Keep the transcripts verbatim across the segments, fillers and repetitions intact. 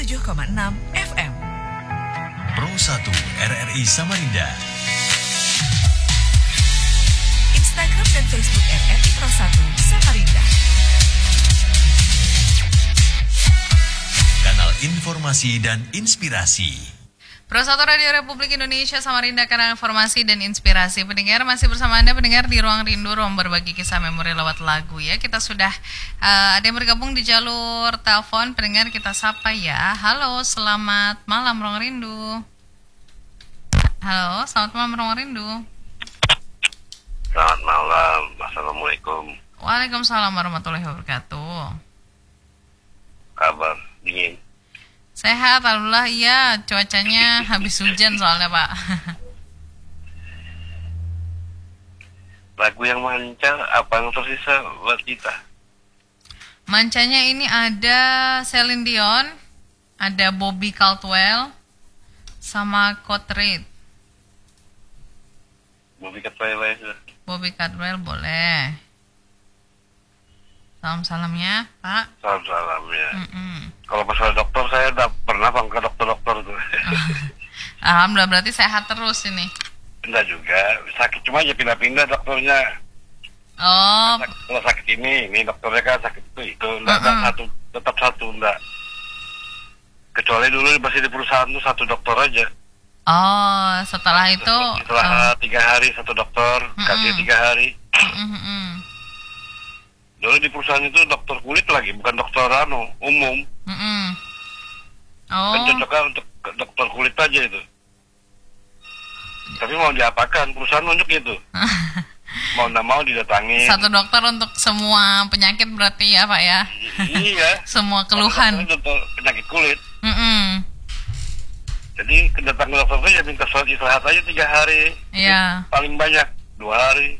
tujuh koma enam F M. Pro satu R R I Samarinda. Instagram dan Facebook R R I Pro satu Samarinda. Kanal informasi dan inspirasi. Pro satu Radio Republik Indonesia Samarinda, kanal informasi dan inspirasi. Pendengar, masih bersama Anda pendengar di Ruang Rindu, ruang berbagi kisah memori lewat lagu ya. Kita sudah uh, ada yang bergabung di jalur telepon. Pendengar, kita sapa ya. Halo, selamat malam Ruang Rindu. Halo, selamat malam Ruang Rindu. Selamat malam, Assalamualaikum. Waalaikumsalam warahmatullahi wabarakatuh. Kabar dingin? Sehat, alhamdulillah. Iya, cuacanya habis hujan soalnya Pak. Lagu yang mancar apa yang tersisa buat kita? Mancanya ini ada Celine Dion, ada Bobby Caldwell, sama Cotrade. Bobby Caldwell. Bobby Caldwell boleh. Salam-salamnya Pak. Salam-salamnya. Mm-mm. Kalau masalah dokter, saya udah pernah bang ke dokter-dokter tuh. Alhamdulillah, berarti sehat terus ini. Enggak juga, sakit cuma aja pindah-pindah dokternya. Oh. Kalau sakit ini, ini dokternya kan sakit itu, itu. Enggak, enggak satu, tetap satu, enggak. Kecuali dulu masih di perusahaan tuh satu dokter aja. Oh, setelah nah, itu. Setelah uh, tiga hari satu dokter, kasih tiga hari. Mm-mm. Dulu di perusahaan itu dokter kulit lagi, bukan dokter anu, umum. Mm-mm. Oh. Kan cocoknya untuk dokter kulit aja itu. Tapi mau diapakan, perusahaan nunjuk gitu. Mau nggak mau didatangin. Satu dokter untuk semua penyakit berarti ya Pak ya? Iya. Semua keluhan. Dokter penyakit kulit. Mm-mm. Jadi kedatangan dokter aja minta surat istirahat aja tiga hari. Iya. Paling banyak dua hari.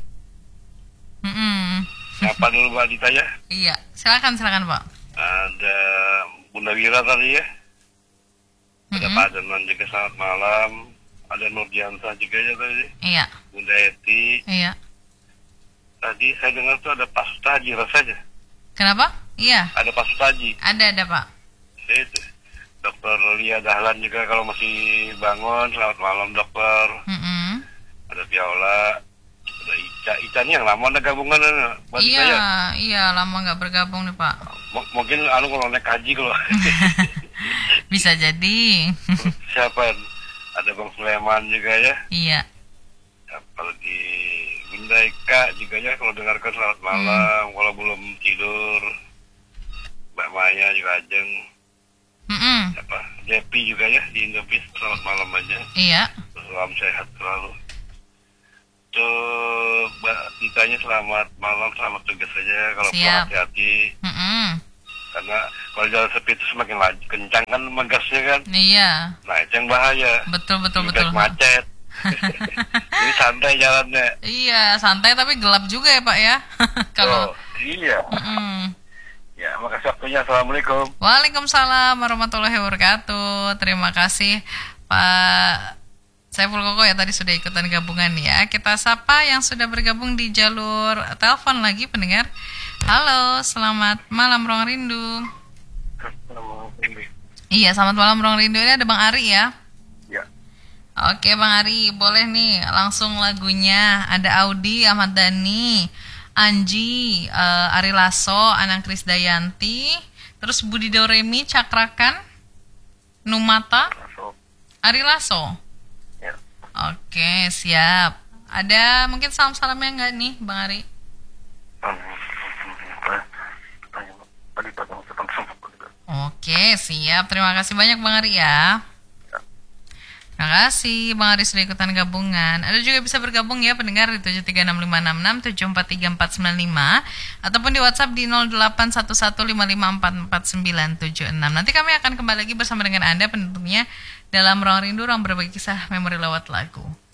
Mm-mm. Apa dulu Mbak Dita ya? Iya, silakan silakan Pak. Ada Bunda Wira tadi ya. Ada Mm-mm. Pak Adenan juga, selamat malam. Ada Nurdiansa juga ya tadi. Iya. Bunda Eti. Iya. Tadi saya dengar tuh ada Pak Sutaji rasanya. Kenapa? Iya. Ada Pak Sutaji. Ada ada Pak. Itu. Dokter Lia Dahlan juga kalau masih bangun. Selamat malam dokter. Mm-mm. Ada Viola. Ada Ica. Ica ini yang lama ada gabungan. Buat Iya, saya. iya lama nggak bergabung nih Pak. M- mungkin anu kalau naik haji kalau. Bisa jadi. Siapa? Ada Bang Sulaiman juga ya. Iya. Apalagi Bunda Eka juga ya, kalau dengarkan selamat malam. Hmm. Kalau belum tidur, Mbak Maya juga Ajeng. Mm-mm. Apa? Jepi juga ya di Indopis, selamat malam aja. Iya. Salam sehat selalu. Tuh Mbak ditanya selamat malam, selamat tugas saja. Kalau pulang hati-hati. Mm-mm. Karena kalau jalan sepi itu semakin laju, kencang kan megasnya kan. Iya. Nah itu yang bahaya. Betul betul Lebih betul. macet. Jadi santai jalannya. Iya, santai tapi gelap juga ya Pak ya. Kalau oh, iya. Mm-mm. Ya, makasih waktunya. Assalamualaikum. Waalaikumsalam warahmatullahi wabarakatuh. Terima kasih Pak Saiful Koko ya, tadi sudah ikutan gabungan ya. Kita sapa yang sudah bergabung di jalur telepon lagi pendengar. Halo, selamat malam Ruang Rindu. Iya, selamat malam Ruang Rindu. Ini ada Bang Ari ya. Ya. Oke Bang Ari, boleh nih langsung lagunya. Ada Audi, Ahmad Dhani, Anji, uh, Ari Lasso, Anang Krisdayanti, terus Budi Doremi, Cakrakan, Numata, Ari Lasso. Ya. Oke, siap. Ada mungkin salam-salamnya enggak nih Bang Ari? Oke, siap. Terima kasih banyak Bang Ari ya. Terima kasih Bang Ari sudah ikutan gabungan. Ada juga bisa bergabung ya pendengar di tujuh tiga enam lima enam enam tujuh empat tiga empat sembilan lima ataupun di WhatsApp di nol delapan satu satu lima lima empat empat sembilan tujuh enam. Nanti kami akan kembali lagi bersama dengan Anda pendengarnya dalam Ruang Rindu, ruang berbagi kisah memori lewat lagu.